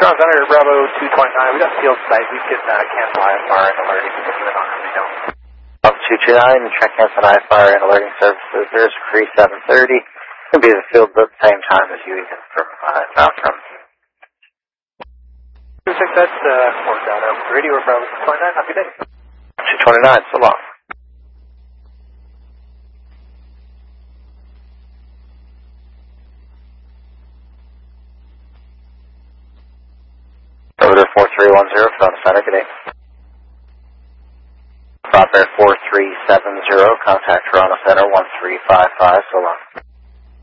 Toronto Center, Bravo 229. We got field site. We could cancel IFR and alerting if you're not going to go. Bravo 229, check cancel IFR and alerting services. There's free 730. It's going to be the field at the same time as you even from out from. 26, that's worked out over the radio. Bravo 229. Have a good day. 229, so long. Over 4310, Toronto Center, good day. Stop Air 4370, contact Toronto Center 1355, so long.